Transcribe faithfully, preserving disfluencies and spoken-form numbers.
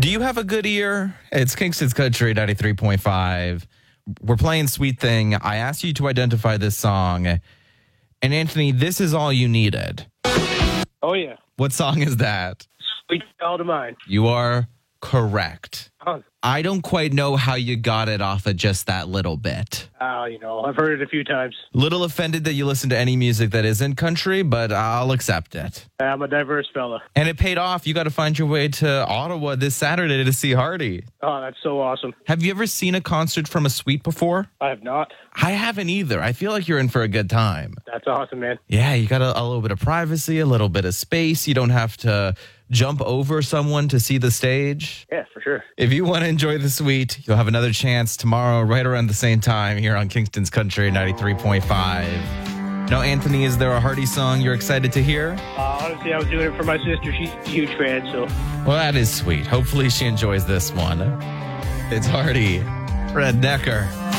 Do you have a good ear? It's Kingston's Country ninety-three point five. We're playing Sweet Thing. I asked you to identify this song. And Anthony, this is all you needed. Oh, yeah. What song is that? Sweet Child of Mine. You are correct. Oh, I don't quite know how you got it off of just that little bit. uh, you know, I've heard it a few times. Little offended that you listen to any music that isn't country, but I'll accept it. I'm a diverse fella. And it paid off. You got to find your way to Ottawa this Saturday to see Hardy. Oh, that's so awesome. Have you ever seen a concert from a suite before? I have not. I haven't either. I feel like you're in for a good time. That's awesome, man. Yeah, you got a, a little bit of privacy, a little bit of space. You don't have to jump over someone to see the stage. Yeah, for sure. If you want to enjoy the suite, you'll have another chance tomorrow right around the same time here on Kingston's Country ninety-three point five. Now, Anthony, is there a Hardy song you're excited to hear? Uh, honestly, I was doing it for my sister. She's a huge fan, so. Well, that is sweet. Hopefully she enjoys this one. It's Hardy. Fred Decker.